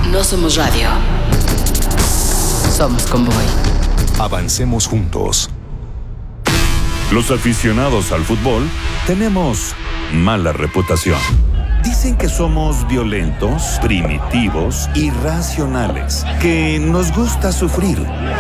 No somos radio. Somos Convoy. Avancemos juntos. Los aficionados al fútbol tenemos mala reputación. Dicen que somos violentos, primitivos, irracionales, que nos gusta sufrir.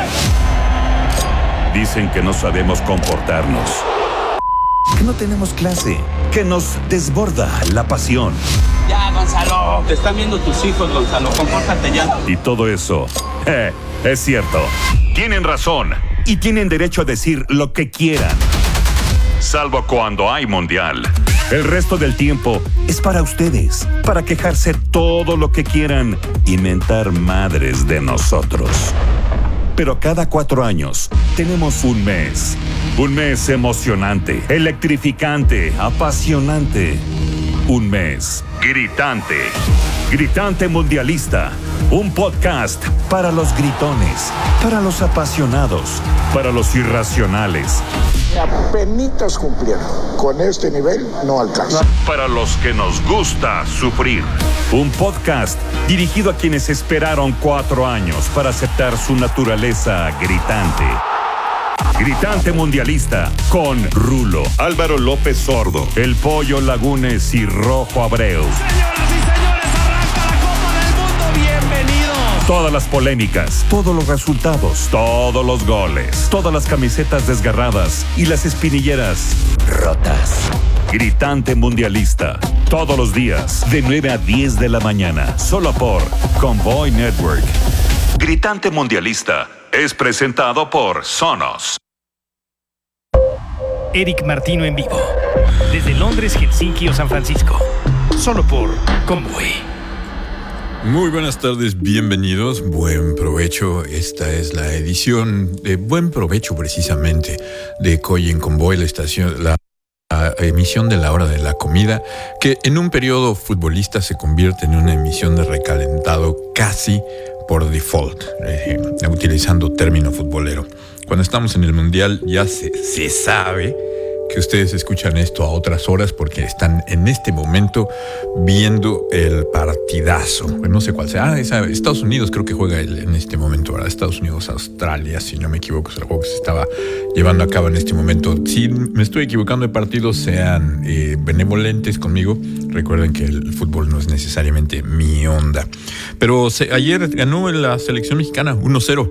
Dicen que no sabemos comportarnos, que no tenemos clase, que nos desborda la pasión. Ya, Gonzalo, te están viendo tus hijos, Gonzalo, compórtate ya. Y todo eso, es cierto. Tienen razón y tienen derecho a decir lo que quieran. Salvo cuando hay mundial. El resto del tiempo es para ustedes, para quejarse todo lo que quieran y mentar madres de nosotros. Pero cada 4 años tenemos un mes. Un mes emocionante, electrificante, apasionante. Un mes gritante. Gritante Mundialista. Un podcast para los gritones, para los apasionados, para los irracionales. Apenitas cumplieron. Con este nivel no alcanza. Para los que nos gusta sufrir. Un podcast dirigido a quienes esperaron 4 años para aceptar su naturaleza gritante. Gritante Mundialista con Rulo, Álvaro López Sordo, El Pollo Lagunes y Rojo Abreu. Señoras y señores, arranca la Copa del Mundo. Bienvenidos. Todas las polémicas, todos los resultados, todos los goles, todas las camisetas desgarradas y las espinilleras rotas. Gritante Mundialista, todos los días, de 9 a 10 de la mañana, solo por Convoy Network. Gritante Mundialista es presentado por Sonos. Eric Martino en vivo. Desde Londres, Helsinki o San Francisco. Solo por Convoy. Muy buenas tardes, bienvenidos, buen provecho. Esta es la edición de Buen Provecho, precisamente, de Coy en Convoy, la emisión de la hora de la comida, que en un periodo futbolista se convierte en una emisión de recalentado casi por default, utilizando término futbolero. Cuando estamos en el Mundial ya se sabe que ustedes escuchan esto a otras horas porque están en este momento viendo el partidazo. No sé cuál sea. Estados Unidos creo que juega en este momento, ¿verdad? Estados Unidos, Australia, si no me equivoco, es el juego que se estaba llevando a cabo en este momento. Si me estoy equivocando de partidos, sean benevolentes conmigo. Recuerden que el fútbol no es necesariamente mi onda. Pero ayer ganó la selección mexicana 1-0.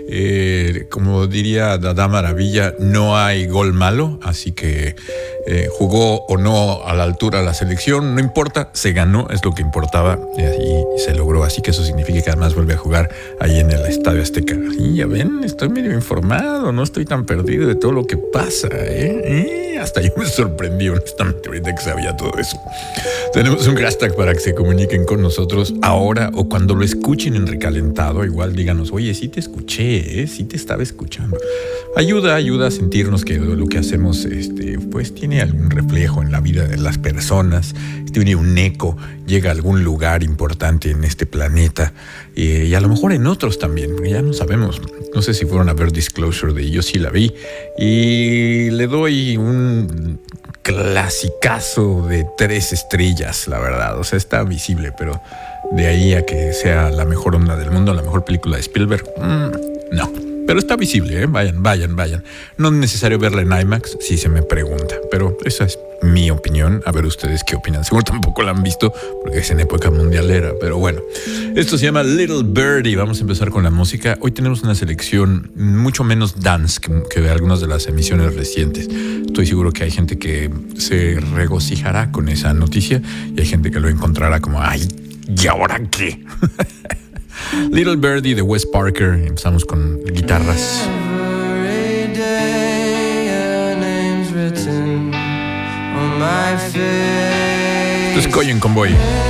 Como diría Dada Maravilla, no hay gol malo, así que jugó o no a la altura la selección, no importa, se ganó, es lo que importaba y se logró, así que eso significa que además vuelve a jugar ahí en el Estadio Azteca. Y ya ven, estoy medio informado, no estoy tan perdido de todo lo que pasa, hasta yo me sorprendí honestamente ahorita que sabía todo eso. Tenemos un hashtag para que se comuniquen con nosotros ahora o cuando lo escuchen en recalentado. Igual díganos, oye, sí te escuché, sí te estaba escuchando. Ayuda a sentirnos que lo que hacemos pues tiene algún reflejo en la vida de las personas, tiene un eco, llega a algún lugar importante en este planeta y a lo mejor en otros también, porque ya no sabemos. No sé si fueron a ver Disclosure, yo sí la vi y le doy un clasicazo de 3 estrellas, la verdad. O sea, está visible, pero de ahí a que sea la mejor onda del mundo, la mejor película de Spielberg, no. Pero está visible, Vayan. No es necesario verla en IMAX, si se me pregunta. Pero esa es mi opinión. A ver ustedes qué opinan. Seguro tampoco la han visto, porque es en época mundialera. Pero bueno, esto se llama Little Birdie. Vamos a empezar con la música. Hoy tenemos una selección mucho menos dance que de algunas de las emisiones recientes. Estoy seguro que hay gente que se regocijará con esa noticia y hay gente que lo encontrará como, ay, ¿y ahora qué? Little Birdie de Wes Parker. Empezamos con guitarras. Esto es Coy en Convoy.